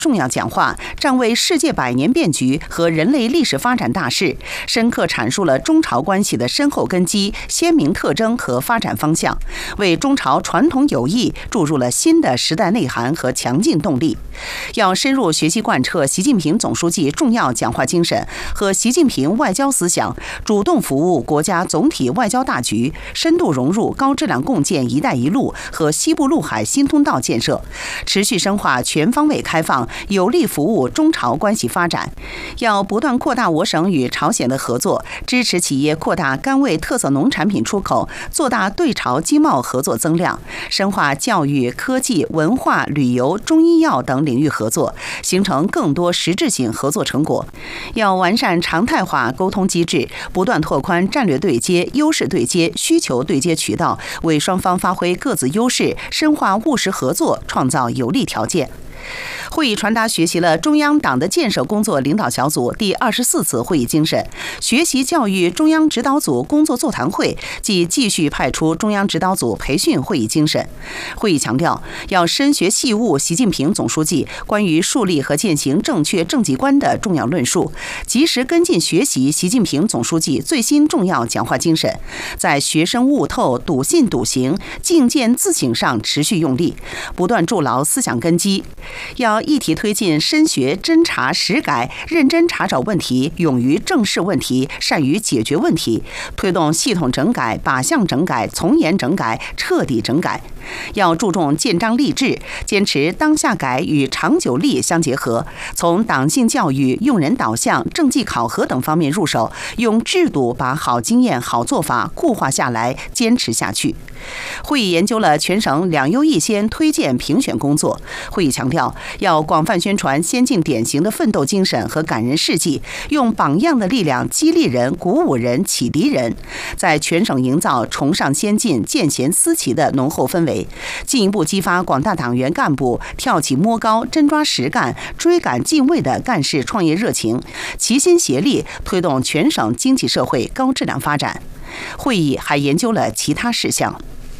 重要讲话，站为世界百年变局和人类历史发展大势，深刻阐述了中朝关系的深厚根基、鲜明特征和发展方向，为中朝传统友谊注入了新的时代内涵和强劲动力。要深入学习贯彻习近平总书记重要讲话精神和习近平外交思想，主动服务国家总体外交大局，深度融入高质量共建“一带一路”和西部陆海新通道建设，持续深化全方位开放，有力服务中朝关系发展。要不断扩大我省与朝鲜的合作，支持企业扩大甘味特色农产品出口，做大对朝经贸合作增量，深化教育、科技、文化、旅游、中医药等领域合作，形成更多实质性合作成果。要完善常态化沟通机制，不断拓宽战略对接、优势对接、需求对接渠道，为双方发挥各自优势、深化务实合作创造有利条件。会议传达学习了中央党的建设工作领导小组第24次会议精神，学习教育中央指导组工作座谈会即继续派出中央指导组培训会议精神。会议强调，要深学细悟习近平总书记关于树立和践行正确政绩观的重要论述，及时跟进学习习近平总书记最新重要讲话精神，在学生悟透、笃信笃行、境见自省上持续用力，不断筑牢思想根基。要一体推进深学侦查实改，认真查找问题，勇于正视问题，善于解决问题，推动系统整改、靶向整改、从严整改、彻底整改。要注重建章立制，坚持当下改与长久立相结合，从党性教育、用人导向、政绩考核等方面入手，用制度把好经验、好做法固化下来，坚持下去。会议研究了全省两优一先推荐评选工作。会议强调，要广泛宣传先进典型的奋斗精神和感人事迹，用榜样的力量激励人、鼓舞人、启迪人，在全省营造崇尚先进、见贤思齐的浓厚氛围，进一步激发广大党员干部跳起摸高、真抓实干、追赶进位的干事创业热情，齐心协力推动全省经济社会高质量发展。会议还研究了其他事项。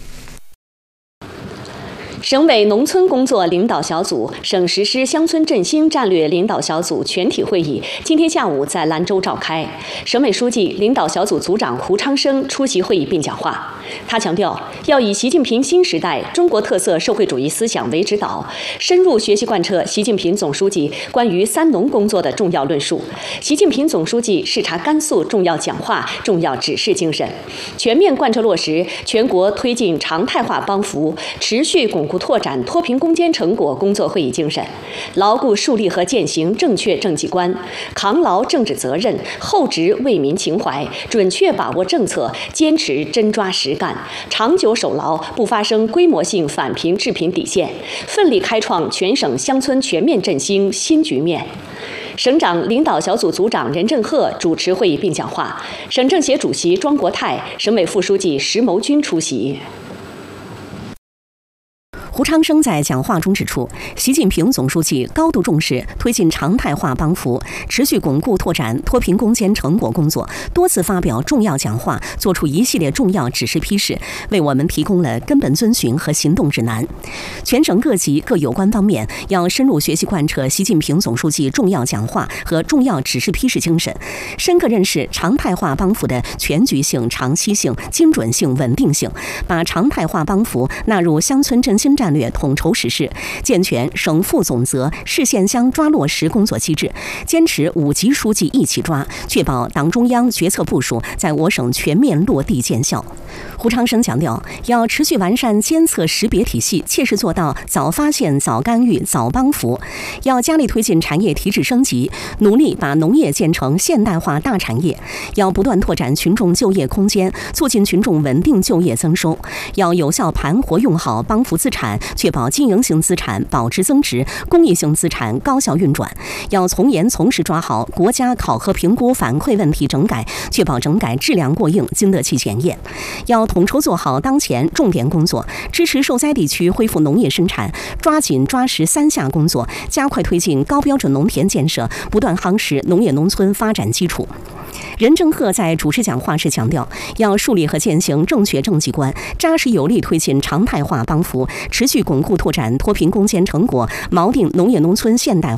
省委农村工作领导小组、省实施乡村振兴战略领导小组全体会议今天下午在兰州召开。省委书记、领导小组组长胡昌生出席会议并讲话。他强调，要以习近平新时代中国特色社会主义思想为指导，深入学习贯彻习近平总书记关于三农工作的重要论述，习近平总书记视察甘肃重要讲话、重要指示精神，全面贯彻落实全国推进常态化帮扶、持续巩固拓展脱贫攻坚成果工作会议精神，牢固树立和践行正确政绩观，扛牢政治责任，厚植为民情怀，准确把握政策，坚持真抓实干，长久守牢不发生规模性返贫致贫底线，奋力开创全省乡村全面振兴新局面。省长领导小组组长任正鹤主持会议并讲话，省政协主席庄国泰、省委副书记石谋军出席。 胡昌生在讲话中指出，习近平总书记高度重视推进常态化帮扶、持续巩固拓展脱贫攻坚成果工作，多次发表重要讲话，作出一系列重要指示批示，为我们提供了根本遵循和行动指南。全省各级各有关方面要深入学习贯彻习近平总书记重要讲话和重要指示批示精神，深刻认识常态化帮扶的全局性、长期性、精准性、稳定性，把常态化帮扶纳入乡村振兴战略统筹实施，健全省副总责、市县乡抓落实工作机制，坚持5级书记一起抓，确保党中央决策部署在我省全面落地见效。胡昌生强调，要持续完善监测识别体系，切实做到早发现、早干预、早帮扶。要加力推进产业提质升级，努力把农业建成现代化大产业。要不断拓展群众就业空间，促进群众稳定就业增收。要有效盘活用好帮扶资产，确保经营型资产保值增值，公益性资产高效运转。要从严从实抓好国家考核评估反馈问题整改，确保整改质量过硬，经得起检验。要统筹做好当前重点工作，支持受灾地区恢复农业生产，抓紧抓实3下工作，加快推进高标准农田建设，不断夯实农业农村发展基础。任正鹤在主持讲话时强调，要树立和践行正确政绩观，扎实有力推进常态化帮扶，持续巩固拓展脱贫攻坚成果，锚定农业农村现代化。